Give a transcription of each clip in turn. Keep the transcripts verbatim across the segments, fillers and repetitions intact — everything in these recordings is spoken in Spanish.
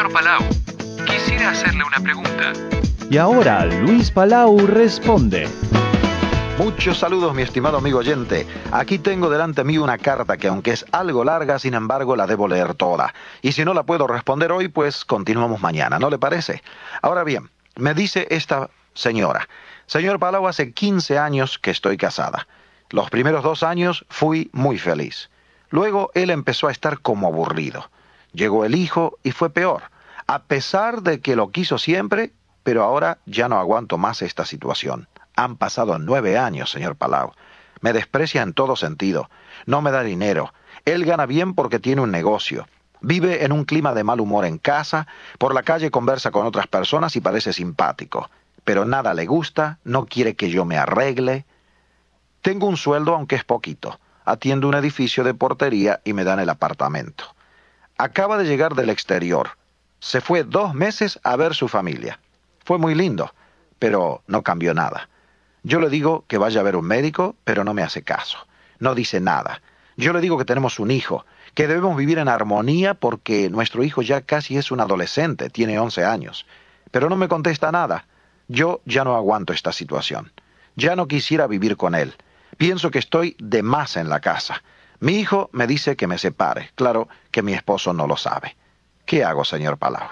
Señor Palau, quisiera hacerle una pregunta. Y ahora Luis Palau responde. Muchos saludos, mi estimado amigo oyente. Aquí tengo delante mío una carta que, aunque es algo larga, sin embargo la debo leer toda. Y si no la puedo responder hoy, pues continuamos mañana, ¿no le parece? Ahora bien, me dice esta señora: Señor Palau, hace quince años que estoy casada. Los primeros dos años fui muy feliz. Luego él empezó a estar como aburrido. Llegó el hijo y fue peor. A pesar de que lo quiso siempre, pero ahora ya no aguanto más esta situación. Han pasado nueve años, señor Palau. Me desprecia en todo sentido. No me da dinero. Él gana bien porque tiene un negocio. Vive en un clima de mal humor en casa. Por la calle conversa con otras personas y parece simpático. Pero nada le gusta, no quiere que yo me arregle. Tengo un sueldo, aunque es poquito. Atiendo un edificio de portería y me dan el apartamento. Acaba de llegar del exterior. Se fue dos meses a ver su familia. Fue muy lindo, pero no cambió nada. Yo le digo que vaya a ver un médico, pero no me hace caso. No dice nada. Yo le digo que tenemos un hijo, que debemos vivir en armonía porque nuestro hijo ya casi es un adolescente, tiene once años. Pero no me contesta nada. Yo ya no aguanto esta situación. Ya no quisiera vivir con él. Pienso que estoy de más en la casa. Mi hijo me dice que me separe. Claro que mi esposo no lo sabe. ¿Qué hago, señor Palau?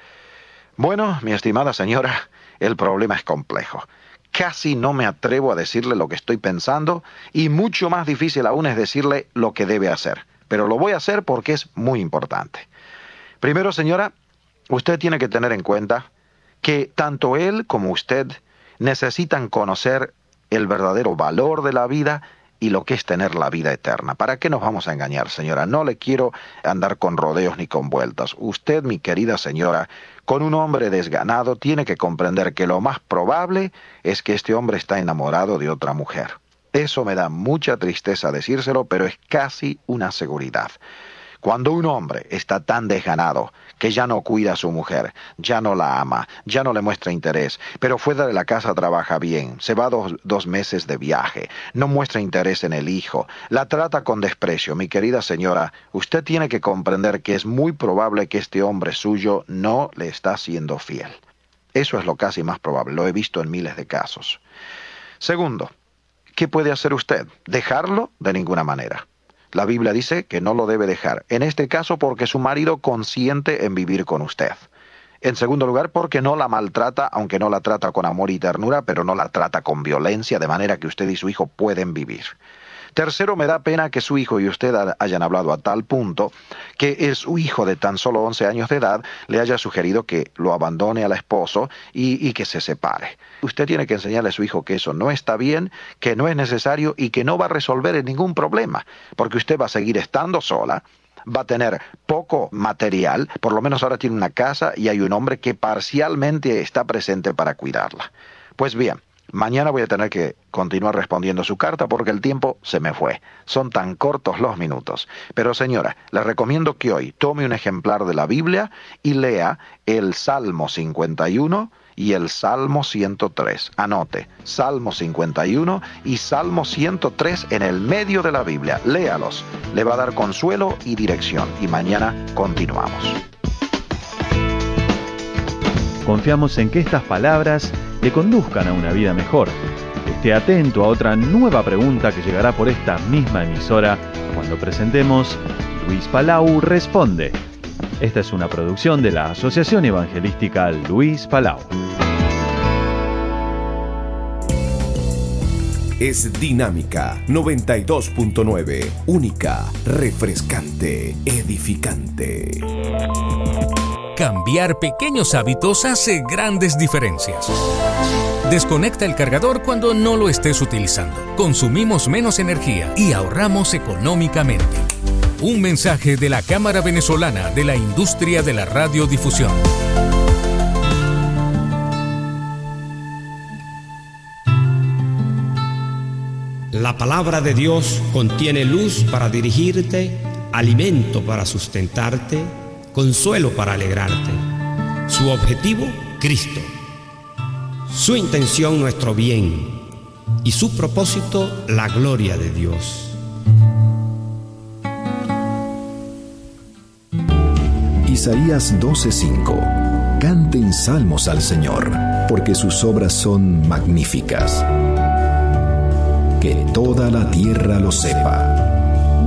Bueno, mi estimada señora, el problema es complejo. Casi no me atrevo a decirle lo que estoy pensando y mucho más difícil aún es decirle lo que debe hacer. Pero lo voy a hacer porque es muy importante. Primero, señora, usted tiene que tener en cuenta que tanto él como usted necesitan conocer el verdadero valor de la vida y lo que es tener la vida eterna. ¿Para qué nos vamos a engañar, señora? No le quiero andar con rodeos ni con vueltas. Usted, mi querida señora, con un hombre desganado, tiene que comprender que lo más probable es que este hombre está enamorado de otra mujer. Eso me da mucha tristeza decírselo, pero es casi una seguridad. Cuando un hombre está tan desganado que ya no cuida a su mujer, ya no la ama, ya no le muestra interés, pero fuera de la casa trabaja bien, se va dos, dos meses de viaje, no muestra interés en el hijo, la trata con desprecio, mi querida señora, usted tiene que comprender que es muy probable que este hombre suyo no le está siendo fiel. Eso es lo casi más probable, lo he visto en miles de casos. Segundo, ¿qué puede hacer usted? ¿Dejarlo? De ninguna manera. La Biblia dice que no lo debe dejar. En este caso porque su marido consiente en vivir con usted. En segundo lugar porque no la maltrata, aunque no la trata con amor y ternura, pero no la trata con violencia, de manera que usted y su hijo pueden vivir. Tercero, me da pena que su hijo y usted hayan hablado a tal punto que su hijo de tan solo once años de edad le haya sugerido que lo abandone al esposo y, y que se separe. Usted tiene que enseñarle a su hijo que eso no está bien, que no es necesario y que no va a resolver ningún problema, porque usted va a seguir estando sola, va a tener poco material, por lo menos ahora tiene una casa y hay un hombre que parcialmente está presente para cuidarla. Pues bien, mañana voy a tener que continuar respondiendo su carta porque el tiempo se me fue. Son tan cortos los minutos. Pero señora, le recomiendo que hoy tome un ejemplar de la Biblia y lea el Salmo cincuenta y uno y el Salmo ciento tres. Anote, Salmo cincuenta y uno y Salmo ciento tres en el medio de la Biblia. Léalos. Le va a dar consuelo y dirección. Y mañana continuamos. Confiamos en que estas palabras le conduzcan a una vida mejor. Esté atento a otra nueva pregunta que llegará por esta misma emisora cuando presentemos Luis Palau Responde. Esta es una producción de la Asociación Evangelística Luis Palau. Es Dinámica noventa y dos punto nueve, única, refrescante, edificante. Cambiar pequeños hábitos hace grandes diferencias. Desconecta el cargador cuando no lo estés utilizando. Consumimos menos energía y ahorramos económicamente. Un mensaje de la Cámara Venezolana de la Industria de la Radiodifusión. La palabra de Dios contiene luz para dirigirte, alimento para sustentarte, consuelo para alegrarte. Su objetivo, Cristo. Su intención, nuestro bien. Y su propósito, la gloria de Dios. Isaías doce cinco. Canten salmos al Señor, porque sus obras son magníficas. Que toda la tierra lo sepa.